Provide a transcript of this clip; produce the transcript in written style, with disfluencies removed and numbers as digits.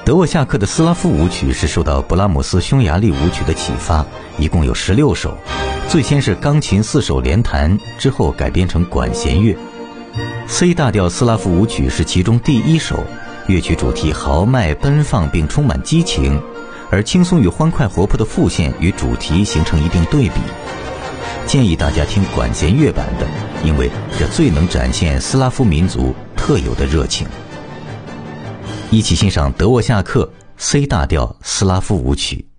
德沃夏克的斯拉夫舞曲是受到勃拉姆斯匈牙利舞曲的启发，一共有16首，最先是钢琴4手连弹，之后改编成管弦乐。C 大调斯拉夫舞曲是其中第1首，乐曲主题豪迈奔放并充满激情，而轻松与欢快活泼的副线与主题形成一定对比。建议大家听管弦乐版的，因为这最能展现斯拉夫民族特有的热情。一起欣赏德沃夏克 C 大调斯拉夫舞曲。